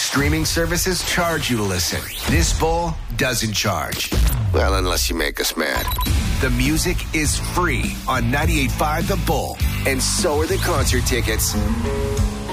streaming services charge you to listen. This Bull doesn't charge. Well, unless you make us mad. The music is free on 98.5 The Bull, and so are the concert tickets.